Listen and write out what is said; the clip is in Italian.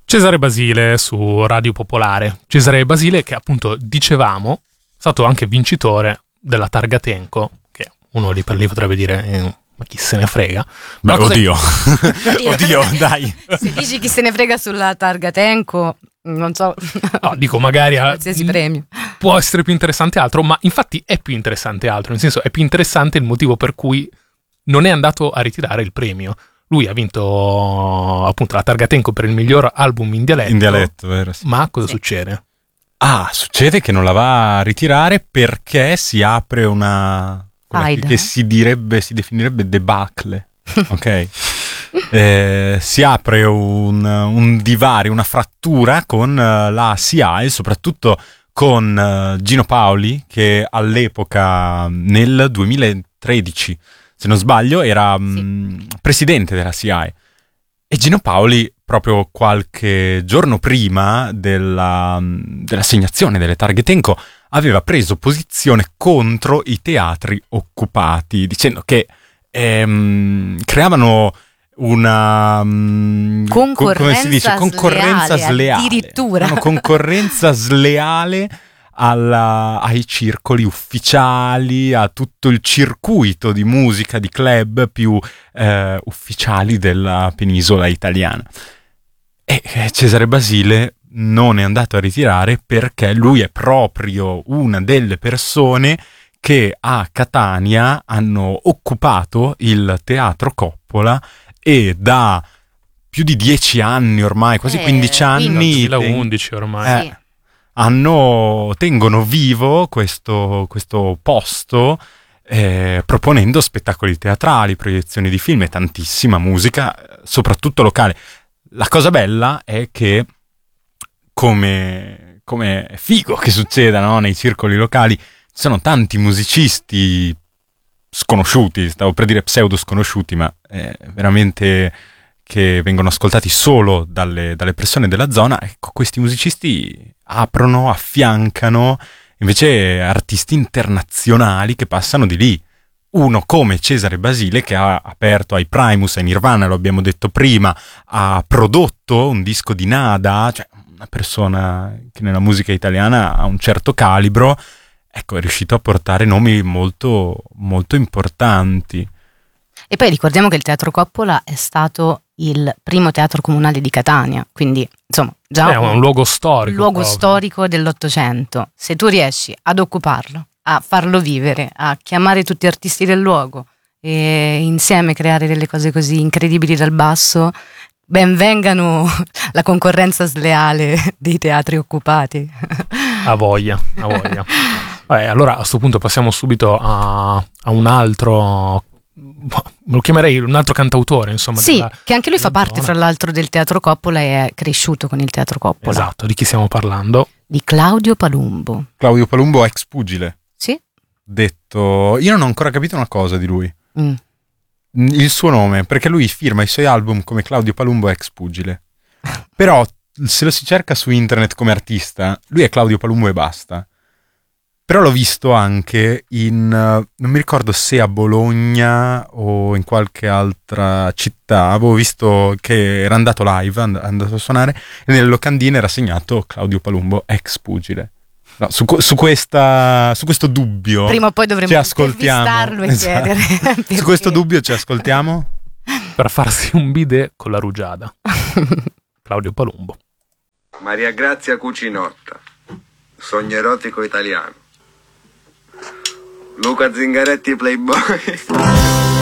Cesare Basile su Radio Popolare. Cesare Basile che appunto dicevamo è stato anche vincitore della Targa Tenco, che uno lì per lì potrebbe dire ma chi se ne frega. Beh, oddio. Oddio, dai. Se dici chi se ne frega sulla Targa Tenco, non so. No, dico magari qualsiasi premio. Può essere più interessante altro, ma infatti è più interessante altro, nel senso è più interessante il motivo per cui non è andato a ritirare il premio. Lui ha vinto appunto la Targa Tenco per il miglior album in dialetto. In dialetto, vero? Sì. Ma cosa succede? Succede che non la va a ritirare perché si apre una... che si definirebbe debacle. Ok? Si apre un divario, una frattura con la SIAE, soprattutto con Gino Paoli, che all'epoca, nel 2013, se non sbaglio, era presidente della SIAE. E Gino Paoli, proprio qualche giorno prima dell'assegnazione delle Targhe Tenco, aveva preso posizione contro i teatri occupati, dicendo che creavano una concorrenza sleale, addirittura una concorrenza sleale ai circoli ufficiali, a tutto il circuito di musica, di club più ufficiali della penisola italiana. E Cesare Basile non è andato a ritirare perché lui è proprio una delle persone che a Catania hanno occupato il Teatro Coppola e da più di 10 anni ormai, quasi 15 anni, 2011 ormai. Sì. Tengono vivo questo posto, proponendo spettacoli teatrali, proiezioni di film e tantissima musica, soprattutto locale. La cosa bella è che, come è figo che succeda, no? Nei circoli locali, ci sono tanti musicisti sconosciuti, stavo per dire pseudo sconosciuti, ma veramente che vengono ascoltati solo dalle persone della zona. Ecco, questi musicisti aprono, affiancano invece artisti internazionali che passano di lì. Uno come Cesare Basile, che ha aperto ai Primus, ai Nirvana, lo abbiamo detto prima, ha prodotto un disco di Nada, cioè una persona che nella musica italiana ha un certo calibro. Ecco, è riuscito a portare nomi molto, molto importanti. E poi ricordiamo che il Teatro Coppola è stato il primo teatro comunale di Catania, quindi insomma già è un luogo storico. Storico dell'Ottocento. Se tu riesci ad occuparlo, a farlo vivere, a chiamare tutti gli artisti del luogo e insieme creare delle cose così incredibili dal basso, ben vengano la concorrenza sleale dei teatri occupati. A voglia. Allora a questo punto passiamo subito a un altro, lo chiamerei un altro cantautore, insomma. Sì, che anche lui fa parte, fra l'altro, del Teatro Coppola e è cresciuto con il Teatro Coppola. Esatto, di chi stiamo parlando? Di Claudio Palumbo. Claudio Palumbo, ex pugile. Sì. Detto, io non ho ancora capito una cosa di lui. Il suo nome, perché lui firma i suoi album come Claudio Palumbo ex pugile. Però se lo si cerca su internet come artista, lui è Claudio Palumbo e basta. Però l'ho visto anche non mi ricordo se a Bologna o in qualche altra città, avevo visto che era andato live, è andato a suonare, e nelle locandine era segnato Claudio Palumbo ex pugile. No, su questo dubbio prima o poi dovremmo intervistarlo e chiedere. Su questo dubbio ci ascoltiamo per farsi un bidet con la rugiada. Claudio Palumbo. Maria Grazia Cucinotta, sogno erotico italiano. Luca Zingaretti Playboy.